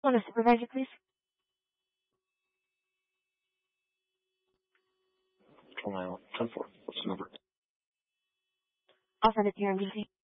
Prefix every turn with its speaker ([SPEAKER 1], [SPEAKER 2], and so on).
[SPEAKER 1] On a supervisor, please.
[SPEAKER 2] Call 911. 10-4. What's the number?
[SPEAKER 1] I'll send it to your MDC.